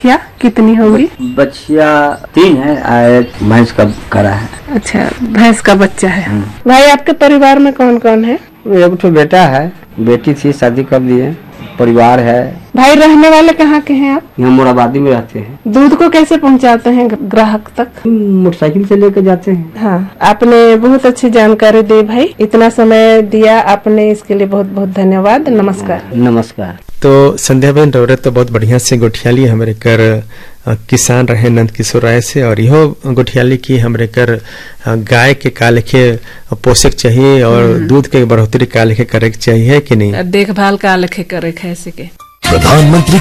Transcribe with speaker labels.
Speaker 1: क्या कितनी होंगी?
Speaker 2: बच्चिया 3 है, एक भैंस का करा है।
Speaker 1: अच्छा, भैंस का बच्चा है। भाई आपके परिवार में कौन कौन है?
Speaker 2: एक तो बेटा है, बेटी थी शादी कर दिए, परिवार है।
Speaker 1: भाई रहने वाले कहाँ के हैं आप?
Speaker 2: यहाँ मोराबादी में रहते हैं।
Speaker 1: दूध को कैसे पहुँचाते हैं ग्राहक तक?
Speaker 2: मोटरसाइकिल से लेकर जाते हैं।
Speaker 1: हाँ, आपने बहुत अच्छी जानकारी दी भाई, इतना समय दिया आपने, इसके लिए बहुत बहुत धन्यवाद। नमस्कार।
Speaker 2: नमस्कार।
Speaker 3: तो संध्या बहन रौरे तो बहुत बढ़िया से गोठियाली हमरे कर किसान रहे नंद किशोर राय से, और इहो गोठियाली की हमरे कर गाय के का लेखे पोषक चाहिए और दूध के बढ़ोतरी का लेखे करे चाहिए कि नहीं,
Speaker 1: देखभाल का लेखे करे ऐसे के।
Speaker 4: प्रधानमंत्री